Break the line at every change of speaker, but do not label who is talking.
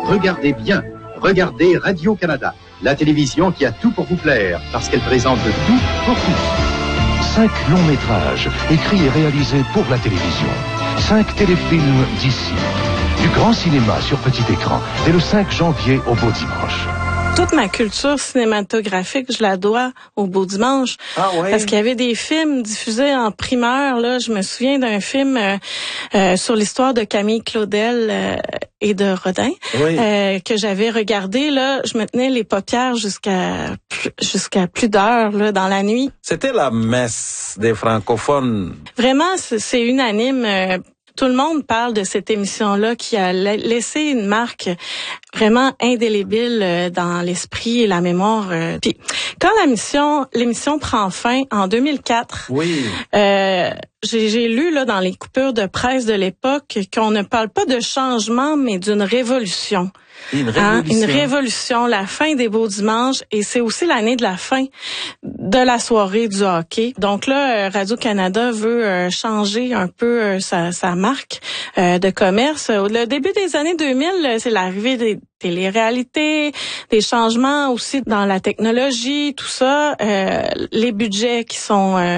regardez bien. Regardez Radio-Canada, la télévision qui a tout pour vous plaire, parce qu'elle présente tout pour tous.
5 longs métrages, écrits et réalisés pour la télévision. 5 téléfilms d'ici. Du grand cinéma sur petit écran, dès le 5 janvier au Beau Dimanche.
Toute ma culture cinématographique, je la dois au Beau Dimanche.
Ah ouais?
Parce qu'il y avait des films diffusés en primeur. Là, je me souviens d'un film sur l'histoire de Camille Claudel et de Rodin que j'avais regardé. Là, je me tenais les paupières jusqu'à plus d'heures là dans la nuit.
C'était la messe des francophones.
Vraiment, c'est unanime. Tout le monde parle de cette émission-là qui a laissé une marque vraiment indélébile dans l'esprit et la mémoire. Puis quand l'émission prend fin en 2004, j'ai lu là dans les coupures de presse de l'époque qu'on ne parle pas de changement mais d'une révolution.
Une révolution.
Une révolution, la fin des Beaux Dimanches, et c'est aussi l'année de la fin de la soirée du hockey. Donc là, Radio-Canada veut changer un peu sa marque de commerce. Le début des années 2000, c'est l'arrivée des télé-réalités, des changements aussi dans la technologie, tout ça, les budgets qui sont